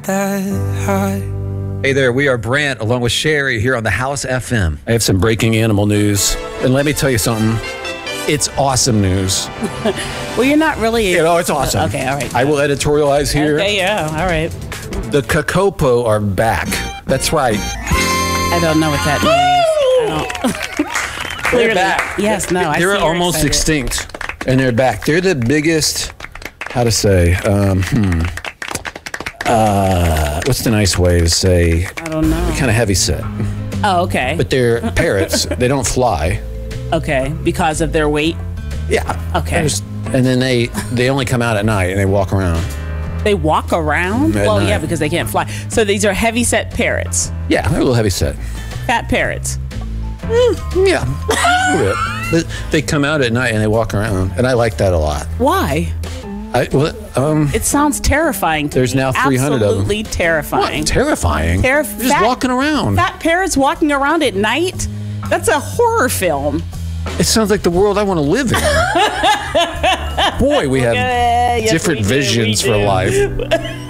that high. Hey there, we are Brant along with Sherry here on the House FM. I have some breaking animal news. And let me tell you something. It's awesome news. Well, you're not really... It's awesome. Okay, all right. I will editorialize here. Okay, yeah, all right. The Kakopo are back. That's right. I don't know what that means. Clearly. They're back. Yes, no, I see They're you're almost excited. extinct, and they're back. They're the biggest, how to say, what's the nice way to say? I don't know. Kind of heavy set. Oh, okay. But they're parrots. They don't fly. Okay, because of their weight? Yeah. Okay. And then they only come out at night and they walk around. They walk around? At Well, night. yeah, because they can't fly. So these are heavy-set parrots. Yeah, they're a little heavy set. Fat parrots. Yeah. A little bit. They come out at night and they walk around, and I like that a lot. Why? It sounds terrifying to There's me. now 300 of them. Absolutely terrifying. What? Terrifying? They're just walking around. Fat parrots walking around at night? That's a horror film. It sounds like the world I want to live in. Boy, we have different visions for life.